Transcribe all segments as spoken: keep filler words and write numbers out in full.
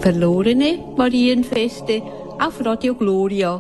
Verlorene Marienfeste auf Radio Gloria.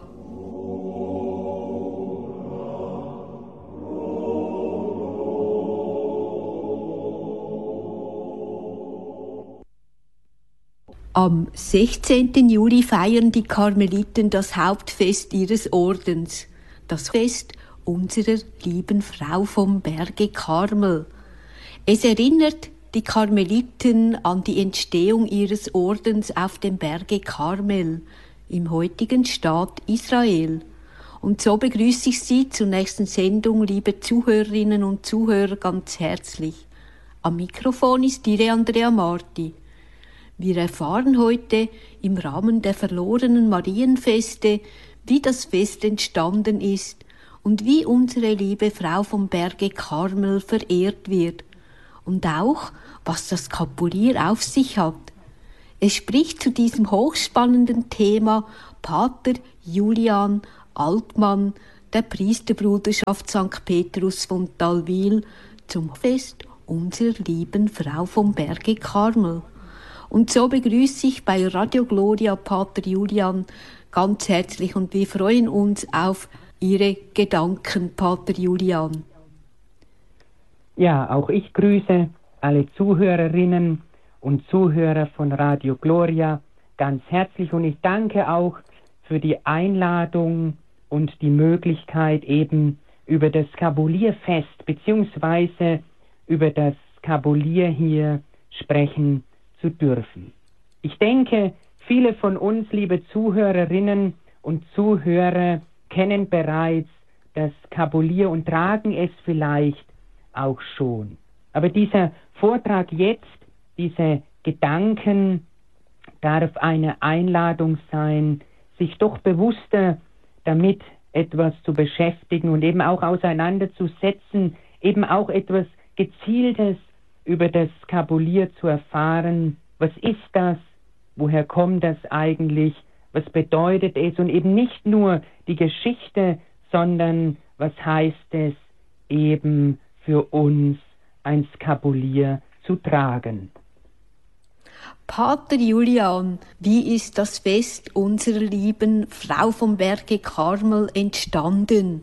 Am sechzehnten Juli feiern die Karmeliten das Hauptfest ihres Ordens, das Fest unserer lieben Frau vom Berge Karmel. Es erinnert die Karmeliten an die Entstehung ihres Ordens auf dem Berge Karmel im heutigen Staat Israel. Und so begrüße ich Sie zur nächsten Sendung, liebe Zuhörerinnen und Zuhörer, ganz herzlich. Am Mikrofon ist Ihre Andrea Marti. Wir erfahren heute im Rahmen der verlorenen Marienfeste, wie das Fest entstanden ist und wie unsere liebe Frau vom Berge Karmel verehrt wird. Und auch, was das Skapulier auf sich hat. Es spricht zu diesem hochspannenden Thema Pater Julian Altmann der Priesterbruderschaft Sankt Petrus von Talwil zum Fest unserer lieben Frau vom Berge Karmel. Und so begrüße ich bei Radio Gloria Pater Julian ganz herzlich und wir freuen uns auf Ihre Gedanken, Pater Julian. Ja, auch ich grüße alle Zuhörerinnen und Zuhörer von Radio Gloria ganz herzlich und ich danke auch für die Einladung und die Möglichkeit eben über das Skabulierfest beziehungsweise über das Skabulier hier sprechen zu dürfen. Ich denke, viele von uns, liebe Zuhörerinnen und Zuhörer, kennen bereits das Skabulier und tragen es vielleicht auch schon. Aber dieser Vortrag jetzt, diese Gedanken, darf eine Einladung sein, sich doch bewusster damit etwas zu beschäftigen und eben auch auseinanderzusetzen, eben auch etwas Gezieltes über das Skabulier zu erfahren. Was ist das? Woher kommt das eigentlich? Was bedeutet es? Und eben nicht nur die Geschichte, sondern was heißt es eben für uns, ein Skabulier zu tragen. Pater Julian, wie ist das Fest unserer lieben Frau vom Berge Karmel entstanden?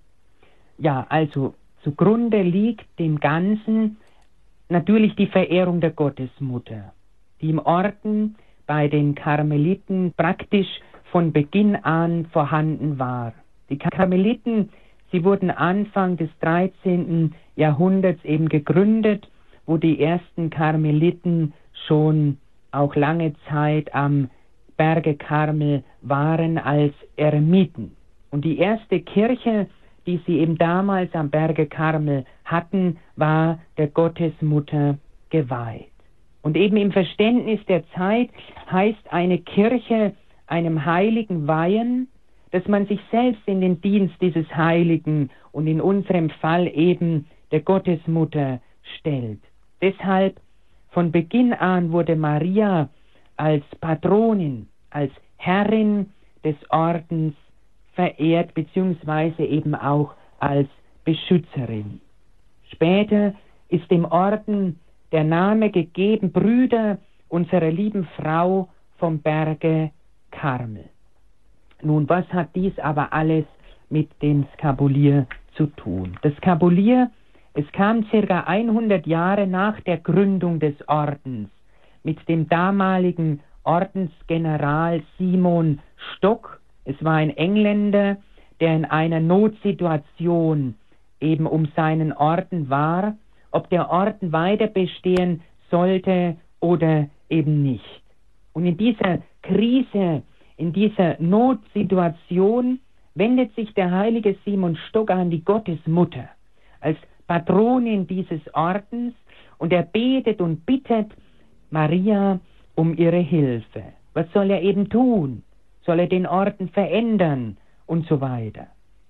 Ja, also zugrunde liegt dem Ganzen natürlich die Verehrung der Gottesmutter, die im Orden bei den Karmeliten praktisch von Beginn an vorhanden war. Die Karmeliten, sie wurden Anfang des dreizehnten Jahrhunderts eben gegründet, wo die ersten Karmeliten schon auch lange Zeit am Berge Karmel waren als Eremiten. Und die erste Kirche, die sie eben damals am Berge Karmel hatten, war der Gottesmutter geweiht. Und eben im Verständnis der Zeit heißt eine Kirche einem Heiligen weihen, dass man sich selbst in den Dienst dieses Heiligen und in unserem Fall eben der Gottesmutter stellt. Deshalb von Beginn an wurde Maria als Patronin, als Herrin des Ordens verehrt, beziehungsweise eben auch als Beschützerin. Später ist dem Orden der Name gegeben, Brüder unserer lieben Frau vom Berge Karmel. Nun, was hat dies aber alles mit dem Skabulier zu tun? Das Skabulier, es kam circa hundert Jahre nach der Gründung des Ordens mit dem damaligen Ordensgeneral Simon Stock. Es war ein Engländer, der in einer Notsituation eben um seinen Orden war, ob der Orden weiter bestehen sollte oder eben nicht. Und in dieser Krise, in dieser Notsituation wendet sich der heilige Simon Stock an die Gottesmutter als Patronin dieses Ordens und er betet und bittet Maria um ihre Hilfe. Was soll er eben tun? Soll er den Orden verändern und so weiter?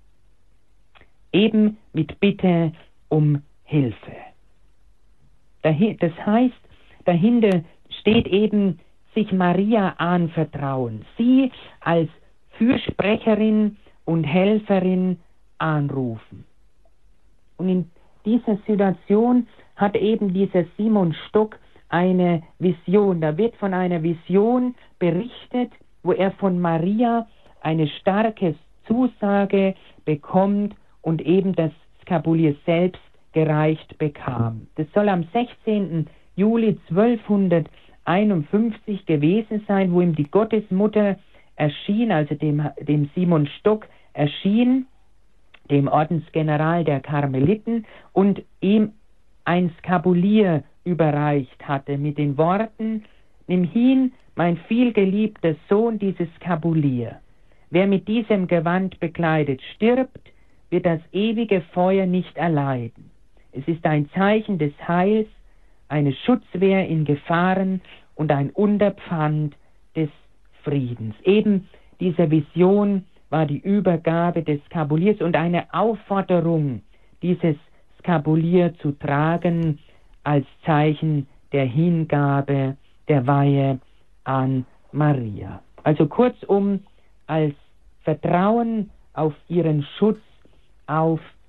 Eben mit Bitte um Hilfe. Das heißt, dahinter steht eben sich Maria anvertrauen, sie als Fürsprecherin und Helferin anrufen. Und in dieser Situation hat eben dieser Simon Stock eine Vision. Da wird von einer Vision berichtet, wo er von Maria eine starke Zusage bekommt und eben das Skabulier selbst gereicht bekam. Das soll am sechzehnten Juli zwölfhunderteinundfünfzig gewesen sein, wo ihm die Gottesmutter erschien, also dem, dem Simon Stock erschien, dem Ordensgeneral der Karmeliten, und ihm ein Skabulier überreicht hatte mit den Worten: Nimm hin, mein vielgeliebter Sohn, dieses Skabulier. Wer mit diesem Gewand bekleidet stirbt, wird das ewige Feuer nicht erleiden. Es ist ein Zeichen des Heils, eine Schutzwehr in Gefahren und ein Unterpfand des Friedens. Eben diese Vision war die Übergabe des Skabuliers und eine Aufforderung, dieses Skabulier zu tragen als Zeichen der Hingabe, der Weihe an Maria. Also kurzum, als Vertrauen auf ihren Schutz, auf